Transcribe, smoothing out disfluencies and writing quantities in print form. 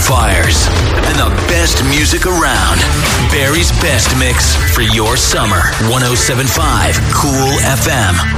bonfires, and the best music around. Barry's Best Mix for your summer. 107.5 Cool FM.